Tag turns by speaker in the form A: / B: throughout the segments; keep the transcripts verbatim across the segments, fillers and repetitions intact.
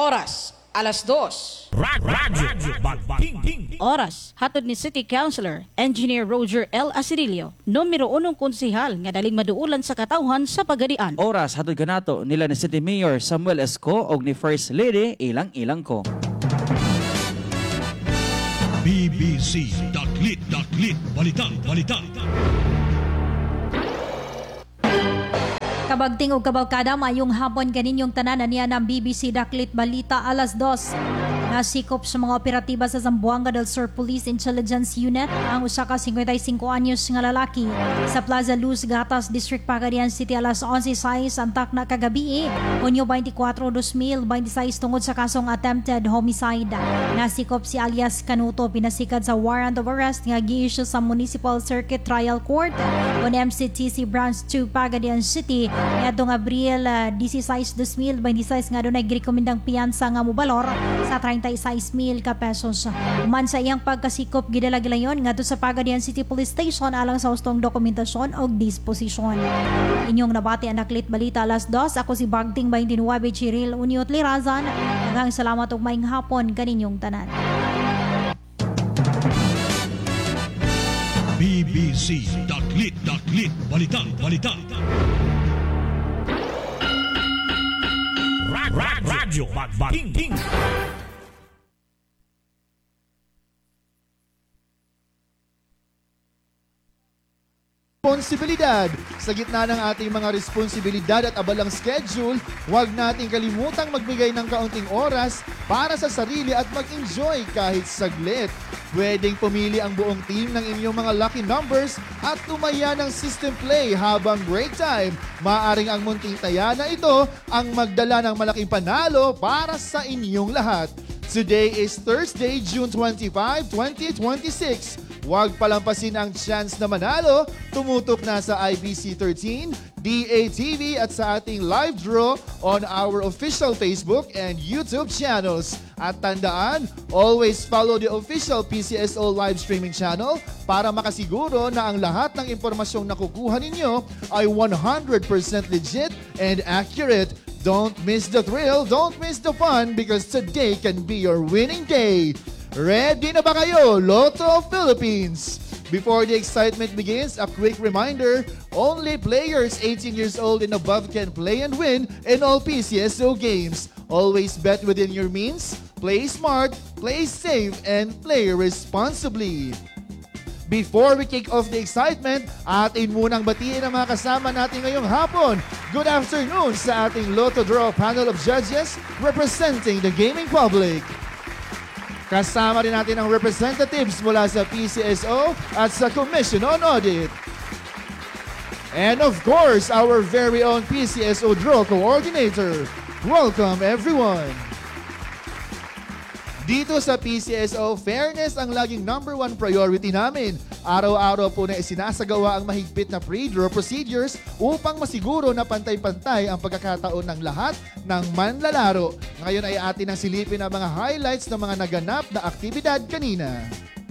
A: Oras, alas dos.
B: Oras, hatod ni City Councilor, Engineer Roger L. Asirilio, numero unong konsihal nga daling maduulan sa katawhan sa Pagadian.
C: Oras, hatod kanato nila ni City Mayor Samuel Esco o ni First Lady Ilang-Ilang ko.
D: B B C Daklit Daklit Balitang Balita.
E: Kabagting o kabalkada, mayong hapon kaninyong tanan niya ng B B C Daklit Balita alas dos. Nasikop sa mga operatiba sa Zamboanga del Sur Police Intelligence Unit ang usa ka fifty-five anyos nga lalaki sa Plaza Luz, Gatas, District Pagadian City alas eleven sais antak na kagabi Hunyo twenty-four, two thousand twenty-six tungod sa kasong attempted homicide. Nasikop si alias Canuto, pinasikad sa warrant of arrest nga gi-issue sa Municipal Circuit Trial Court on M C T C Branch two Pagadian City niadtong Abril sixteen, two thousand twenty-six nga dunay girekomendang piyansa nga mobalor sa thirty-six mil ka pesos. Uman sa iyang pagkasikop, gidala-gilayon ngadto sa Pagadian City Police Station alang sa hustong dokumentasyon o disposisyon. Inyong nabati ang Daklit Balita alas dos. Ako si Bagting twenty-nine Chiril Uniot Lirazan. Hanggang salamat ug maayong hapon kaninyong tanan.
D: B B C Daklit Daklit Balitang Balita. Radyo Magbating.
F: Responsibilidad. Sa gitna ng ating mga responsibilidad at abalang schedule, huwag nating kalimutang magbigay ng kaunting oras para sa sarili at mag-enjoy kahit saglit. Pwedeng pumili ang buong team ng inyong mga lucky numbers at tumaya ng system play habang break time. Maaring ang munting taya na ito ang magdala ng malaking panalo para sa inyong lahat. Today is Thursday, June twenty-fifth, twenty twenty-six. Huwag palampasin ang chance na manalo. Tumutok na sa I B C thirteen, D A T V at sa ating live draw on our official Facebook and YouTube channels. At tandaan, always follow the official P C S O live streaming channel para makasiguro na ang lahat ng impormasyong nakukuha ninyo ay one hundred percent legit and accurate. Don't miss the thrill, don't miss the fun because today can be your winning day. Ready na ba kayo, Lotto Philippines? Before the excitement begins, a quick reminder, only players eighteen years old and above can play and win in all P C S O games. Always bet within your means, play smart, play safe, and play responsibly. Before we kick off the excitement, atin munang batiin ang mga kasama natin ngayong hapon. Good afternoon sa ating Lotto Draw panel of judges representing the gaming public. Kasama rin natin ang representatives mula sa P C S O at sa Commission on Audit. And of course, our very own P C S O Draw Coordinator. Welcome everyone! Dito sa P C S O, fairness ang laging number one priority namin. Araw-araw po na isinasagawa ang mahigpit na pre-draw procedures upang masiguro na pantay-pantay ang pagkakataon ng lahat ng manlalaro. Ngayon ay atin ang silipin ang mga highlights ng mga naganap na aktibidad kanina.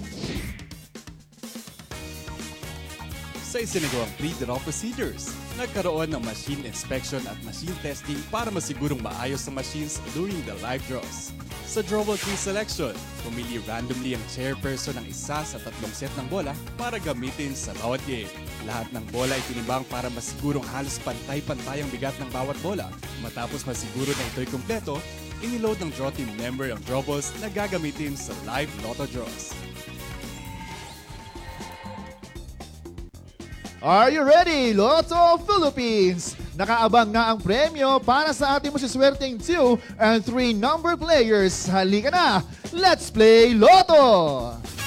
G: Sa isinagawang pre-draw procedures, nagkaroon ng machine inspection at machine testing para masigurong maayos ang machines during the live draws. Sa drawable key selection, pumili randomly ang chairperson ng isa sa tatlong set ng bola para gamitin sa bawat game. Lahat ng bola ay tinimbang para masigurong halos pantay-pantay ang bigat ng bawat bola. Matapos masiguro na ito'y kumpleto, iniload ng draw team member ang drawballs na gagamitin sa live lotto draws.
F: Are you ready, Lotto Philippines? Nakaabang na ang premyo para sa ating masiswerteng two and three number players. Halika na, let's play Lotto!